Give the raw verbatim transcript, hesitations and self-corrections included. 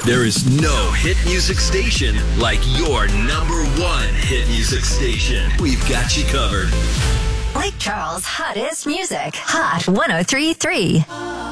There is no hit music station like your number one hit music station. We've got you covered. Lake Charles' hottest music. Hot one oh three point three.